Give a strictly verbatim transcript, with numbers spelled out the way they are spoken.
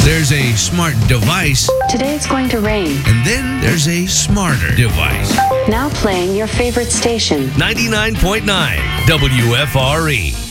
There's a smart device. Today it's going to rain. And then there's a smarter device. Now playing your favorite station. ninety-nine point nine W F R E.